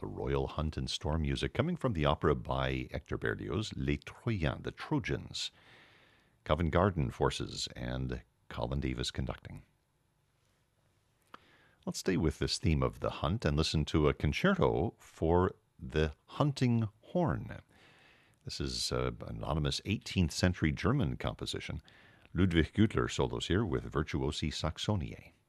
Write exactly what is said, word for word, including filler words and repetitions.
the royal hunt and storm music coming from the opera by Hector Berlioz, Les Troyens, the Trojans. Covent Garden Forces and Colin Davis conducting. Let's stay with this theme of the hunt and listen to a concerto for the hunting horn. This is an anonymous eighteenth century German composition. Ludwig Gütler solos here with Virtuosi Saxoniae.